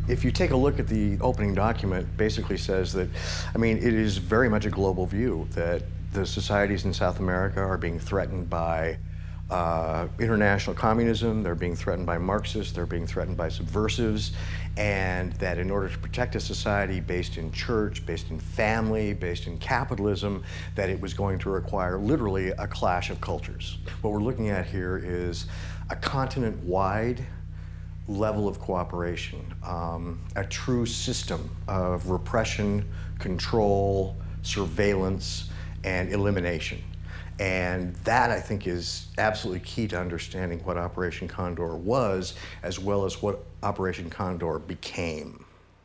If you take a look at the opening document, basically says that, I mean, it is very much a global view that the societies in South America are being threatened by international communism, they're being threatened by Marxists, they're being threatened by subversives, and that in order to protect a society based in church, based in family, based in capitalism, that it was going to require literally a clash of cultures. What we're looking at here is a continent-wide level of cooperation, a true system of repression, control, surveillance, and elimination. And that, I think, is absolutely key to understanding what Operation Condor was, as well as what Operation Condor became.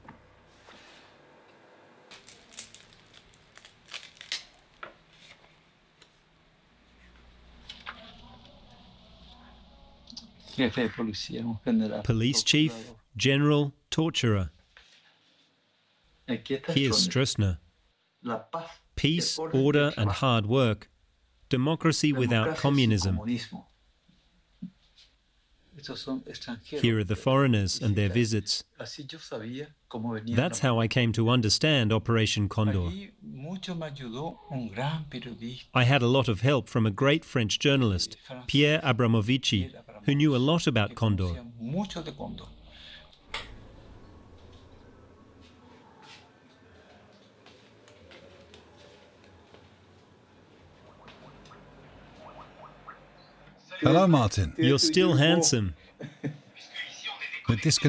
Police chief, general, torturer. Here's Stroessner. Peace, order, and hard work. Democracy without communism. Here are the foreigners and their visits. That's how I came to understand Operation Condor. I had a lot of help from a great French journalist, Pierre Abramovici, who knew a lot about Condor. Hello, Martin. You're still handsome. With this